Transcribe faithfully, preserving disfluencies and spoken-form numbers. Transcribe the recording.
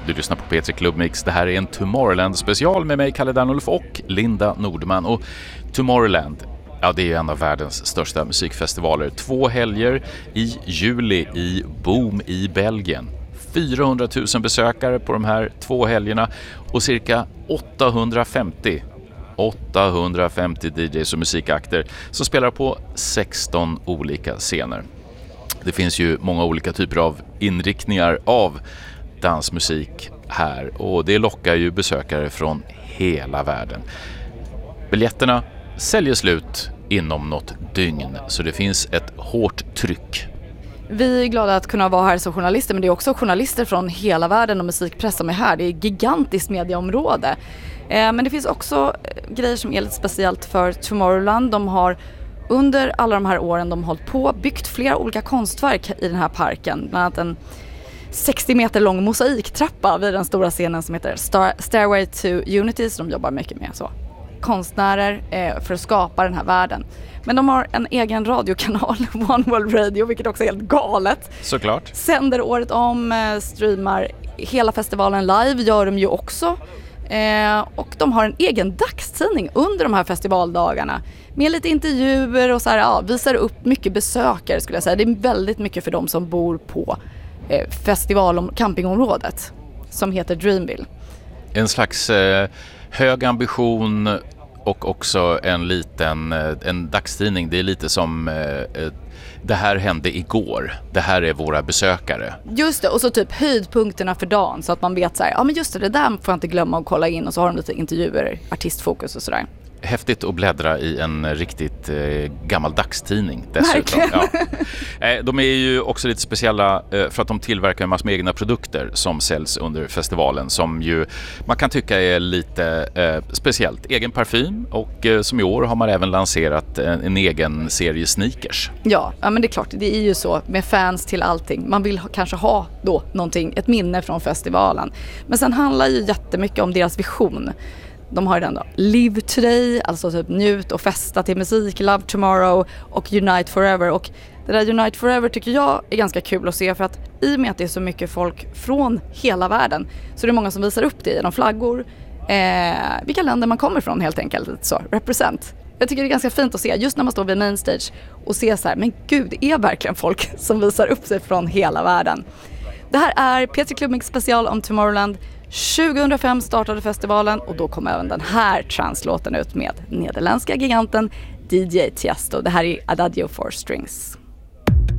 Du lyssnar på P tre Club Mix. Det här är en Tomorrowland special med mig, Kalle Danulf, och Linda Nordman. Och Tomorrowland, ja, det är en av världens största musikfestivaler. Två helger i juli i Boom i Belgien. fyrahundratusen besökare på de här två helgerna och cirka åttahundrafemtio D Js och musikakter som spelar på sexton olika scener. Det finns ju många olika typer av inriktningar av dansmusik här och det lockar ju besökare från hela världen. Biljetterna säljer slut inom något dygn, så det finns ett hårt tryck. Vi är glada att kunna vara här som journalister, men det är också journalister från hela världen och musikpress som är här. Det är ett gigantiskt medieområde. Eh, men det finns också grejer som är lite speciellt för Tomorrowland. De har under alla de här åren de hållit på byggt flera olika konstverk i den här parken. Bland annat en sextio meter lång mosaiktrappa vid den stora scenen som heter Star- Stairway to Unity, som de jobbar mycket med. Så. Konstnärer eh, för att skapa den här världen. Men de har en egen radiokanal, One World Radio, vilket också är helt galet. Såklart. Sänder året om, eh, streamar hela festivalen live, gör de ju också. Eh, och de har en egen dagstidning under de här festivaldagarna. Med lite intervjuer och så här, ja, visar upp mycket besökare skulle jag säga. Det är väldigt mycket för de som bor på eh, festival- och campingområdet som heter Dreamville. En slags eh, hög ambition och också en liten en dagstidning. Det är lite som eh, det här hände igår. Det här är våra besökare. Just det, och så typ höjdpunkterna för dagen så att man vet så här, ja men just det, det där får jag inte glömma att kolla in, och så har de lite intervjuer, artistfokus och sådär. Häftigt att bläddra i en riktigt eh, gammal dagstidning dessutom. Ja. Eh, de är ju också lite speciella eh, för att de tillverkar en massa med egna produkter som säljs under festivalen, som ju man kan tycka är lite eh, speciellt. Egen parfym, och eh, som i år har man även lanserat en, en egen serie sneakers. Ja, ja, men det är klart, det är ju så med fans till allting. Man vill ha, kanske ha då någonting, ett minne från festivalen. Men sen handlar ju jättemycket om deras vision. De har ju den då, Live Today, alltså typ njut och festa till musik, Love Tomorrow och Unite Forever. Och det där Unite Forever tycker jag är ganska kul att se, för att i och med att det är så mycket folk från hela världen så är det många som visar upp det genom flaggor, eh, vilka länder man kommer från helt enkelt, så, represent. Jag tycker det är ganska fint att se, just när man står vid main stage och ser så här, men gud, det är verkligen folk som visar upp sig från hela världen. Det här är P tre Club Mix special om Tomorrowland. tjugohundrafem startade festivalen och då kom även den här translåten ut med nederländska giganten D J Tiesto. Det här är Adagio for Strings.